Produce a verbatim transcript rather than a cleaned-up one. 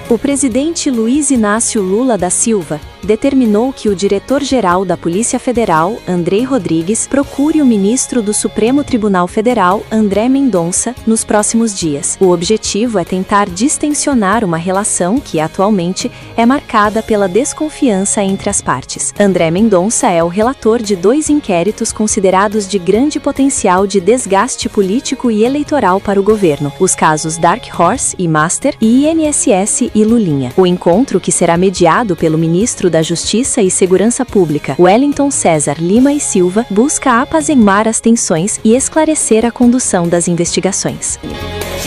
O presidente Luiz Inácio Lula da Silva determinou que o diretor-geral da Polícia Federal, Andrei Rodrigues, procure o ministro do Supremo Tribunal Federal, André Mendonça, nos próximos dias. O objetivo é tentar distensionar uma relação que, atualmente, é marcada pela desconfiança entre as partes. André Mendonça é o relator de dois inquéritos considerados de grande potencial de desgaste político e eleitoral para o governo: os casos Dark Horse e Master e I N S S e Lulinha. O encontro, que será mediado pelo ministro da Justiça e Segurança Pública, Wellington César Lima e Silva, busca apaziguar as tensões e esclarecer a condução das investigações.